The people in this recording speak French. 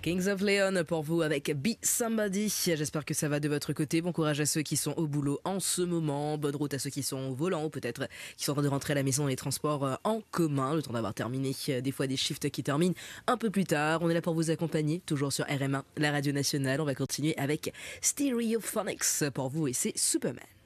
Kings of Leon pour vous avec Be Somebody. J'espère que ça va de votre côté. Bon courage à ceux qui sont au boulot en ce moment. Bonne route à ceux qui sont au volant ou peut-être qui sont en train de rentrer à la maison dans les transports en commun. Le temps d'avoir terminé des fois des shifts qui terminent un peu plus tard. On est là pour vous accompagner, toujours sur RM1, la radio nationale. On va continuer avec Stereophonics pour vous et c'est Superman.